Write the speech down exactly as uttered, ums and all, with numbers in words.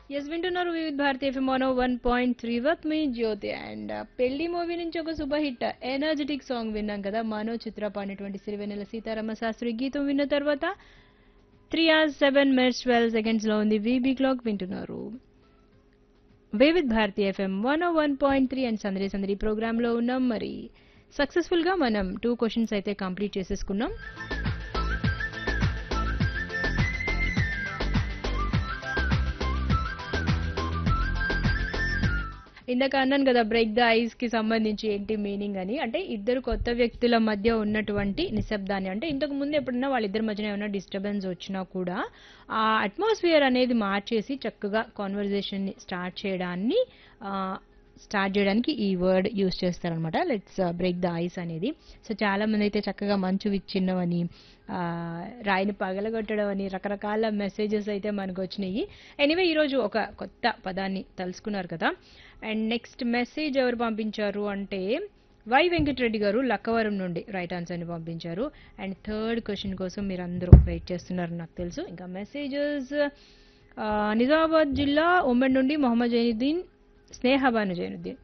Yes వింటున్నారు వివిధ Bharati FM one one point three వత్ me Jyothi and పెళ్లి మూవీ నుంచి ఒక సూపర్ హిట్ ఎనర్జెటిక్ సాంగ్ విన్నాం కదా. మనో చిత్ర పాడినటువంటి సిరివెన్నెల సీతారామ శాస్త్రి గీతం విన్న తర్వాత three hours seven minutes twelve seconds లో ఉంది వీబీ క్లాక్. వింటున్నారు వివిధ Bharati FM one one point three and సందడి సందడి ప్రోగ్రామ్ లో ఉన్నాం. మరి సక్సెస్ఫుల్ గా మనం టూ క్వశ్చన్స్ అయితే కంప్లీట్ చేసేసుకున్నాం. ఇందాక అన్నాను కదా బ్రేక్ ద ఐస్ కి సంబంధించి ఏంటి మీనింగ్ అని. అంటే ఇద్దరు కొత్త వ్యక్తుల మధ్య ఉన్నటువంటి నిశ్శబ్దాన్ని, అంటే ఇంతకు ముందు ఎప్పుడన్నా వాళ్ళిద్దరి మధ్యన ఏమైనా డిస్టర్బెన్స్ వచ్చినా కూడా ఆ అట్మాస్ఫియర్ అనేది మార్చేసి చక్కగా కాన్వర్జేషన్ ని స్టార్ట్ చేయడాన్ని స్టార్ట్ చేయడానికి ఈ వర్డ్ యూజ్ చేస్తారనమాట. లెట్స్ బ్రేక్ ద ఐస్ అనేది. సో చాలా మంది అయితే చక్కగా మంచు విచ్ఛిన్నమని, రాయిని పగలగొట్టడం అని రకరకాల మెసేజెస్ అయితే మనకు వచ్చినాయి. ఎనీవే ఈరోజు ఒక కొత్త పదాన్ని తెలుసుకున్నారు కదా. అండ్ నెక్స్ట్ మెసేజ్ ఎవరు పంపించారు అంటే వై వెంకటరెడ్డి గారు లక్కవరం నుండి రైట్ ఆన్సర్ని పంపించారు. అండ్ థర్డ్ క్వశ్చన్ కోసం మీరు అందరూ వెయిట్ చేస్తున్నారు నాకు తెలుసు. ఇంకా మెసేజెస్ నిజామాబాద్ జిల్లా ఉమ్మడి నుండి మొహమ్మద్ జైనుద్దీన్, స్నేహబాను జైనుద్దీన్